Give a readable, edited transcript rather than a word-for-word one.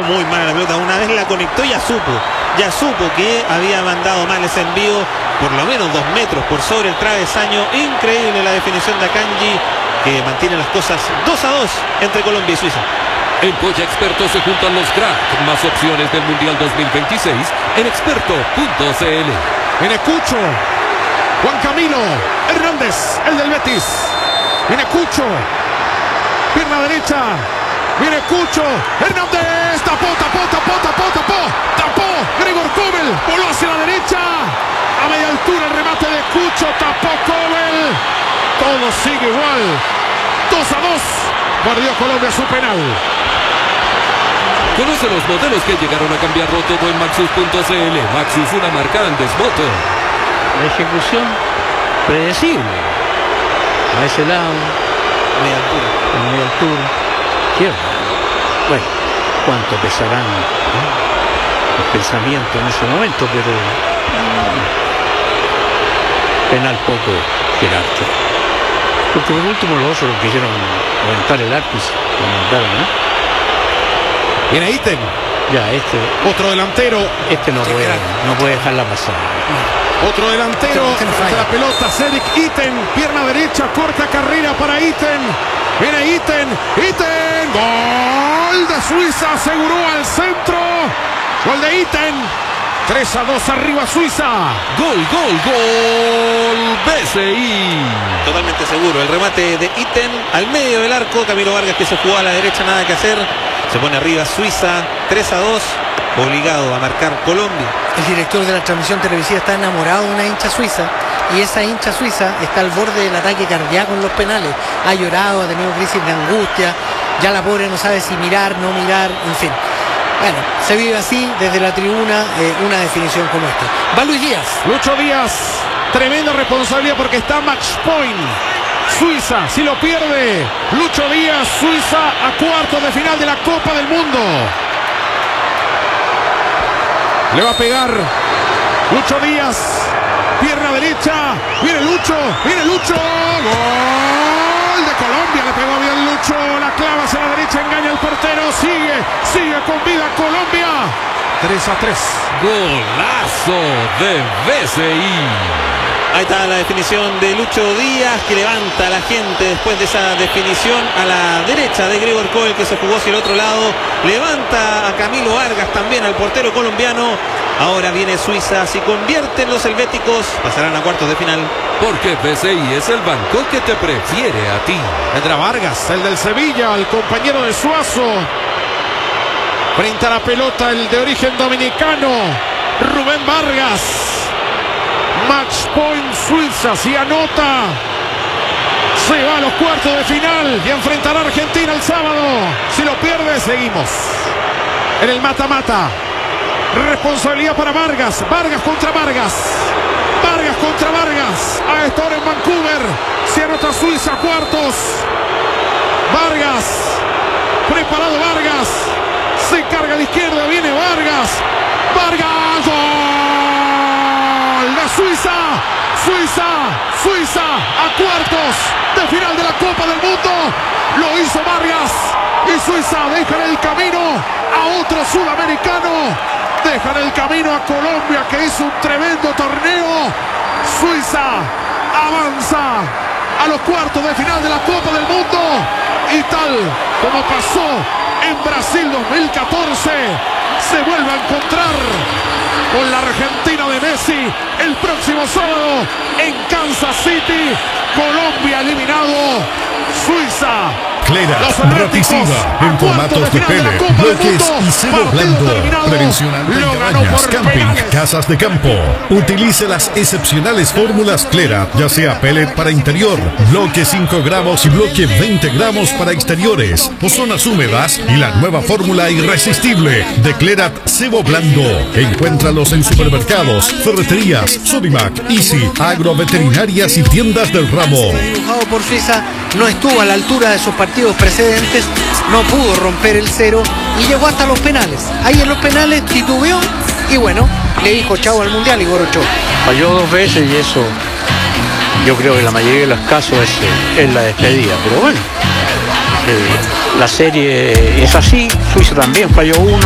muy mal a la pelota. Una vez la conectó, ya supo que había mandado mal ese envío, por lo menos 2 metros por sobre el travesaño. Increíble la definición de Akanji, que mantiene las cosas 2-2 entre Colombia y Suiza. En Polla Experto se juntan los cracks. Más opciones del Mundial 2026 en experto.cl. Viene Cucho, Juan Camilo Hernández, el del Betis. Viene Cucho, pierna derecha. Viene Cucho, Hernández, tapó. Gregor Kobel, voló hacia la derecha. A media altura el remate de Cucho, tapó Kobel. Todo sigue igual. 2-2. Guardió Colombia su penal. Conoce los modelos que llegaron a cambiarlo todo en Maxus.cl. Maxus, una marca en desmoto. La ejecución predecible. A ese lado, Media altura. izquierda. Bueno, cuánto pesarán los pensamientos en ese momento, pero penal poco jerárquico. Porque por último los otros lo quisieron levantar el arco y se lo mandaron, ¿no? Viene Itten. Ya, Otro delantero. no puede dejarla pasar. Otro delantero. La pelota, Cedric Itten. Pierna derecha, corta carrera para Itten. Viene Itten. Gol de Suiza. Aseguró al centro. Gol de Itten. 3-2 arriba Suiza. Gol. BCI. Totalmente seguro. El remate de Itten al medio del arco. Camilo Vargas, que se jugó a la derecha, nada que hacer. Se pone arriba Suiza. 3-2. Obligado a marcar Colombia. El director de la transmisión televisiva está enamorado de una hincha suiza, y esa hincha suiza está al borde del ataque cardíaco en los penales. Ha llorado, ha tenido crisis de angustia. Ya la pobre no sabe si mirar, no mirar, en fin. Bueno, se vive así desde la tribuna una definición como esta. Va Luis Díaz. Lucho Díaz, tremenda responsabilidad porque está match point. Suiza, si lo pierde, Lucho Díaz, Suiza a cuartos de final de la Copa del Mundo. Le va a pegar Lucho Díaz, pierna derecha, viene Lucho. Gol de Colombia, le pegó bien Lucho, la clava hacia la derecha, engaña al portero, sigue con vida Colombia. 3-3. Golazo de BCI. Ahí está la definición de Lucho Díaz, que levanta a la gente después de esa definición a la derecha de Gregor Kobel, que se jugó hacia el otro lado. Levanta a Camilo Vargas también, al portero colombiano. Ahora viene Suiza. Si convierten los helvéticos, pasarán a cuartos de final. Porque BCI es el banco que te prefiere a ti. Vendrá Vargas, el del Sevilla, el compañero de Suazo. Frente a la pelota, el de origen dominicano, Rubén Vargas. Match point Suiza, si anota, se va a los cuartos de final y enfrentará a Argentina el sábado. Si lo pierde, seguimos en el mata-mata. Responsabilidad para Vargas. Vargas contra Vargas. A esta hora en Vancouver. Si anota Suiza, cuartos. Vargas. Preparado Vargas. Se carga a la izquierda. Viene Vargas. Gol de Suiza. Suiza a cuartos de final de la Copa del Mundo. Lo hizo Vargas. Y Suiza deja en el camino a otro sudamericano. Dejan el camino a Colombia, que hizo un tremendo torneo. Suiza avanza a los cuartos de final de la Copa del Mundo. Y tal como pasó en Brasil 2014, se vuelve a encontrar con la Argentina de Messi el próximo sábado en Kansas City. Colombia eliminado. Suiza. Clera, Raticida, en formatos de pele, bloques y cebo blando. Prevención ante cabañas, camping, casas de campo. Utilice las excepcionales fórmulas Clera, ya sea pellet para interior, bloque 5 gramos y bloque 20 gramos para exteriores, o zonas húmedas, y la nueva fórmula irresistible de Clerat cebo blando. Encuéntralos en supermercados, ferreterías, Sodimac, Easy, agroveterinarias y tiendas del ramo. Dibujado por Suiza, no estuvo a la altura de sus partidos precedentes, no pudo romper el cero y llegó hasta los penales. Ahí en los penales titubeó y bueno, le dijo chau al Mundial Igor Ochoa. Falló 2 veces y eso, yo creo que en la mayoría de los casos es la despedida. Pero bueno, la serie es así. Suiza también falló 1.